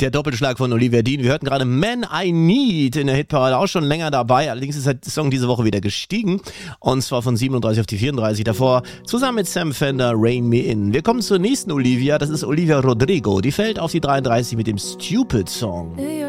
Der Doppelschlag von Olivia Dean. Wir hörten gerade Man I Need in der Hitparade, auch schon länger dabei. Allerdings ist der Song diese Woche wieder gestiegen. Und zwar von 37 auf die 34. Davor zusammen mit Sam Fender, Rain Me In. Wir kommen zur nächsten Olivia. Das ist Olivia Rodrigo. Die fällt auf die 33 mit dem Stupid Song.